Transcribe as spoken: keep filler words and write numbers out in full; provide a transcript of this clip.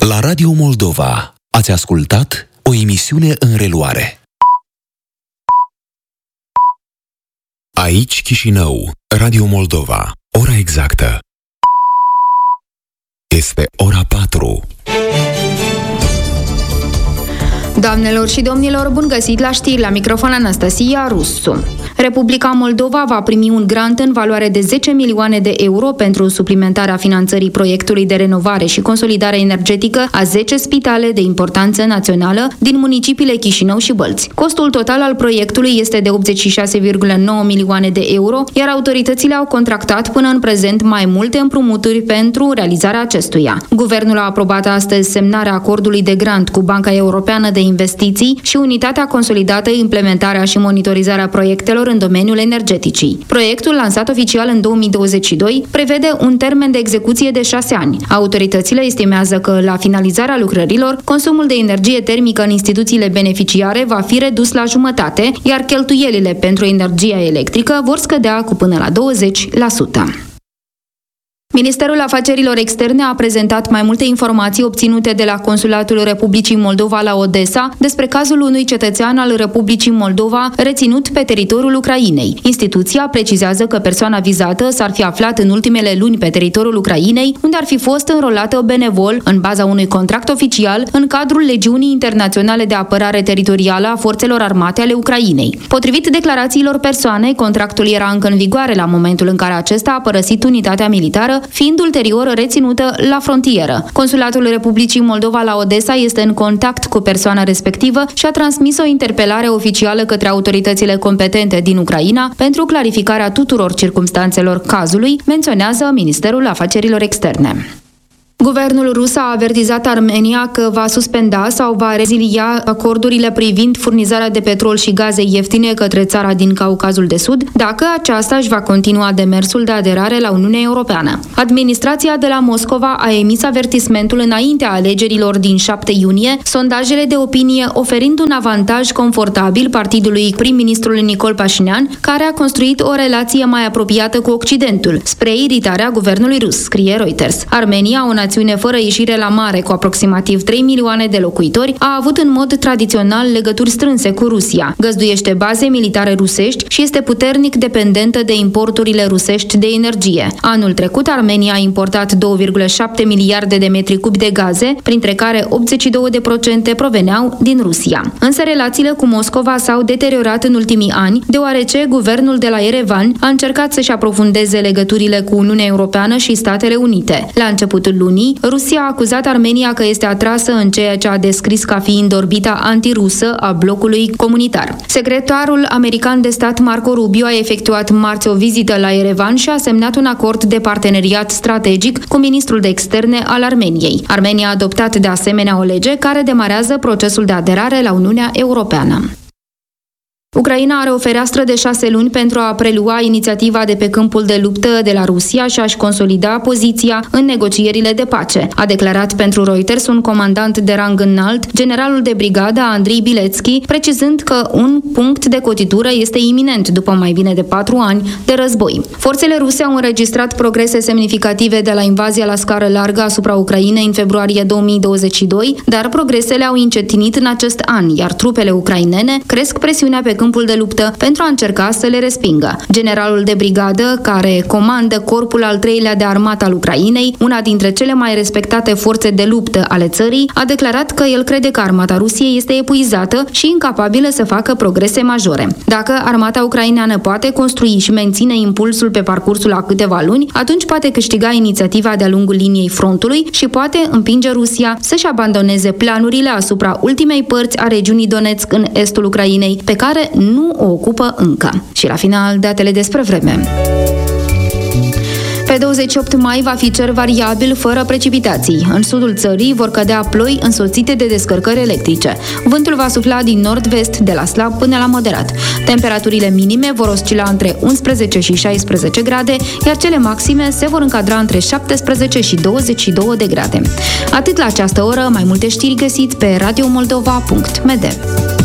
La Radio Moldova ați ascultat o emisiune în reluare. Aici Chișinău, Radio Moldova. Ora exactă este ora patru. Doamnelor și domnilor, bun găsit la știri, la microfon Anastasia Rusu. Republica Moldova va primi un grant în valoare de zece milioane de euro pentru suplimentarea finanțării proiectului de renovare și consolidare energetică a zece spitale de importanță națională din municipiile Chișinău și Bălți. Costul total al proiectului este de optzeci și șase virgulă nouă milioane de euro, iar autoritățile au contractat până în prezent mai multe împrumuturi pentru realizarea acestuia. Guvernul a aprobat astăzi semnarea acordului de grant cu Banca Europeană de Investiții și Unitatea Consolidată Implementarea și Monitorizarea Proiectelor în domeniul energeticii. Proiectul, lansat oficial în două mii douăzeci și doi, prevede un termen de execuție de șase ani. Autoritățile estimează că, la finalizarea lucrărilor, consumul de energie termică în instituțiile beneficiare va fi redus la jumătate, iar cheltuielile pentru energia electrică vor scădea cu până la douăzeci la sută. Ministerul Afacerilor Externe a prezentat mai multe informații obținute de la Consulatul Republicii Moldova la Odessa despre cazul unui cetățean al Republicii Moldova reținut pe teritoriul Ucrainei. Instituția precizează că persoana vizată s-ar fi aflat în ultimele luni pe teritoriul Ucrainei, unde ar fi fost înrolată benevol în baza unui contract oficial în cadrul Legiunii Internaționale de Apărare Teritorială a Forțelor Armate ale Ucrainei. Potrivit declarațiilor persoanei, contractul era încă în vigoare la momentul în care acesta a părăsit unitatea militară, fiind ulterior reținută la frontieră. Consulatul Republicii Moldova la Odessa este în contact cu persoana respectivă și a transmis o interpelare oficială către autoritățile competente din Ucraina pentru clarificarea tuturor circumstanțelor cazului, menționează Ministerul Afacerilor Externe. Guvernul rus a avertizat Armenia că va suspenda sau va rezilia acordurile privind furnizarea de petrol și gaze ieftine către țara din Caucazul de Sud, dacă aceasta își va continua demersul de aderare la Uniunea Europeană. Administrația de la Moscova a emis avertismentul înaintea alegerilor din șapte iunie, sondajele de opinie oferind un avantaj confortabil partidului prim-ministrul Nicol Pașinian, care a construit o relație mai apropiată cu Occidentul, spre iritarea guvernului rus, scrie Reuters. Armenia, o națiune fără ieșire la mare, cu aproximativ trei milioane de locuitori, a avut în mod tradițional legături strânse cu Rusia, găzduiește baze militare rusești și este puternic dependentă de importurile rusești de energie. Anul trecut, Armenia a importat două virgulă șapte miliarde de metri cubi de gaze, printre care optzeci și doi la sută proveneau din Rusia. Însă relațiile cu Moscova s-au deteriorat în ultimii ani, deoarece guvernul de la Yerevan a încercat să-și aprofundeze legăturile cu Uniunea Europeană și Statele Unite. La începutul lunii, Rusia a acuzat Armenia că este atrasă în ceea ce a descris ca fiind orbita antirusă a blocului comunitar. Secretarul american de stat Marco Rubio a efectuat marți o vizită la Yerevan și a semnat un acord de parteneriat strategic cu ministrul de externe al Armeniei. Armenia a adoptat de asemenea o lege care demarează procesul de aderare la Uniunea Europeană. Ucraina are o fereastră de șase luni pentru a prelua inițiativa de pe câmpul de luptă de la Rusia și a-și consolida poziția în negocierile de pace, a declarat pentru Reuters un comandant de rang înalt, generalul de brigadă Andrei Biletski, precizând că un punct de cotitură este iminent după mai bine de patru ani de război. Forțele ruse au înregistrat progrese semnificative de la invazia la scară largă asupra Ucrainei în februarie două mii douăzeci și doi, dar progresele au încetinit în acest an, iar trupele ucrainene cresc presiunea pe câmpul de luptă pentru a încerca să le respingă. Generalul de brigadă, care comandă corpul al treilea de armată al Ucrainei, una dintre cele mai respectate forțe de luptă ale țării, a declarat că el crede că armata Rusiei este epuizată și incapabilă să facă progrese majore. Dacă armata ucraineană poate construi și menține impulsul pe parcursul a câteva luni, atunci poate câștiga inițiativa de-a lungul liniei frontului și poate împinge Rusia să-și abandoneze planurile asupra ultimei părți a regiunii Donetsk în estul Ucrainei, pe care nu o ocupă încă. Și la final, datele despre vreme. Pe douăzeci și opt mai va fi cer variabil, fără precipitații. În sudul țării vor cădea ploi însoțite de descărcări electrice. Vântul va sufla din nord-vest, de la slab până la moderat. Temperaturile minime vor oscila între unsprezece și șaisprezece grade, iar cele maxime se vor încadra între șaptesprezece și douăzeci și două de grade. Atât la această oră, mai multe știri găsiți pe radio moldova punct m d.